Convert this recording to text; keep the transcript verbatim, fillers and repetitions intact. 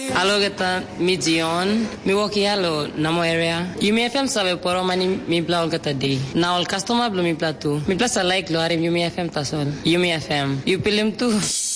Hello, gata mi Dion. Mi work here lo namo area. You may F M sabe poro mani mi bla gata day. Now all customer blo mi plato. Mi place like lo are you may F M tasol. You may F M. You pilim tu.